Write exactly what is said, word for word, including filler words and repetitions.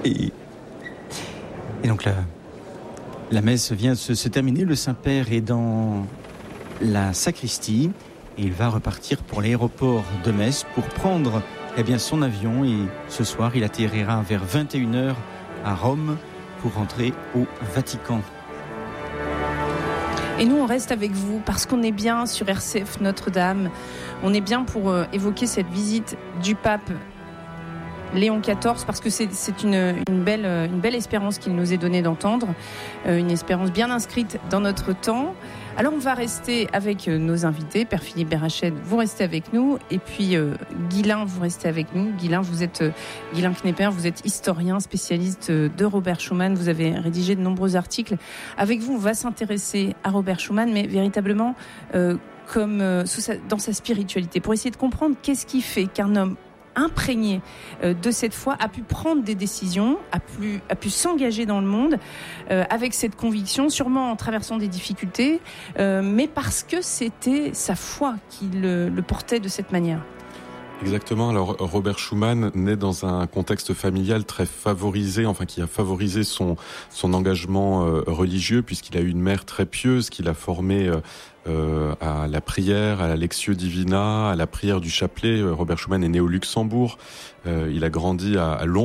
Et, et donc la, la messe vient de se, se terminer. Le Saint-Père est dans la sacristie et il va repartir pour l'aéroport de Metz pour prendre eh bien, son avion. Et ce soir, il atterrira vers vingt et une heures à Rome pour rentrer au Vatican. Et nous, on reste avec vous parce qu'on est bien sur R C F Notre-Dame. On est bien pour euh, évoquer cette visite du pape Léon quatorze, parce que c'est, c'est une, une, belle, une belle espérance qu'il nous est donné d'entendre, euh, une espérance bien inscrite dans notre temps. Alors on va rester avec euh, nos invités. Père Philippe Berrached, vous restez avec nous, et puis euh, Guilain, vous restez avec nous. Guilain, vous êtes euh, Guilain Knepper, vous êtes historien, spécialiste euh, de Robert Schuman. Vous avez rédigé de nombreux articles. Avec vous, on va s'intéresser à Robert Schuman, mais véritablement euh, comme euh, sous sa, dans sa spiritualité, pour essayer de comprendre qu'est-ce qui fait qu'un homme imprégné de cette foi, a pu prendre des décisions, a pu, a pu s'engager dans le monde euh, avec cette conviction, sûrement en traversant des difficultés, euh, mais parce que c'était sa foi qui le, le portait de cette manière. Exactement. Alors Robert Schuman naît dans un contexte familial très favorisé, enfin qui a favorisé son son engagement euh, religieux, puisqu'il a eu une mère très pieuse qui l'a formé euh, euh, à la prière, à la Lectio Divina, à la prière du chapelet. Robert Schuman est né au Luxembourg. Euh, il a grandi à, à Londres.